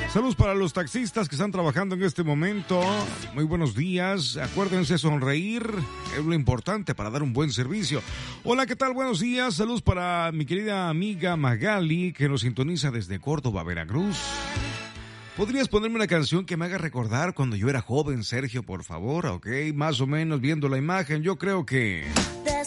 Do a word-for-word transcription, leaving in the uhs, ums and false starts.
Saludos para los taxistas que están trabajando en este momento. Muy buenos días. Acuérdense sonreír. Es lo importante para dar un buen servicio. Hola, ¿qué tal? Buenos días. Saludos para mi querida amiga Magali, que nos sintoniza desde Córdoba, Veracruz. ¿Podrías ponerme una canción que me haga recordar cuando yo era joven, Sergio, por favor? Ok, más o menos viendo la imagen, yo creo que...